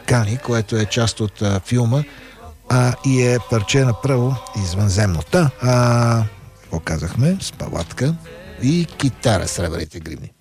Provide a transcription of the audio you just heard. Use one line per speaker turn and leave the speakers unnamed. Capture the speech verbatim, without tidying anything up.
Балкани, което е част от а, филма а, и е парче направо извънземнота. А, какво казахме? С палатка и китара с сребърните гривни.